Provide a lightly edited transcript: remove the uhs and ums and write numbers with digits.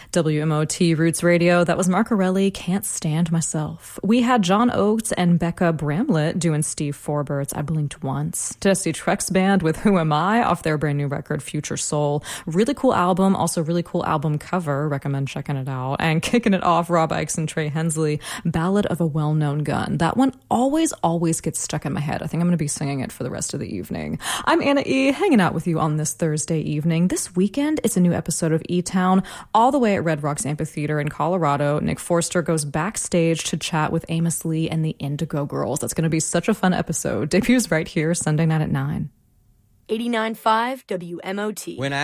WMOT Roots Radio, that was Marcarelli, Can't Stand Myself. We had John Oates and Becca Bramlett doing Steve Forbert's I Blinked Once. Dusty Trex Band with Who Am I off their brand new record, Future Soul. Really cool album, also really cool album cover. Recommend checking it out. And kicking it off, Rob Ickes and Trey Hensley, Ballad of a Well-Known Gun. That one always gets stuck in my head. I think I'm going to be singing it for the rest of the evening. I'm Anna E., hanging out with you on this Thursday evening. This weekend, it's a new episode of E-Town, all the way at Red Rocks Amphitheater in Colorado. Nick Forster goes backstage to chat with Amos Lee and the Indigo Girls. That's going to be such a fun episode. Debuts right here Sunday night at 9. 89.5 WMOT. When I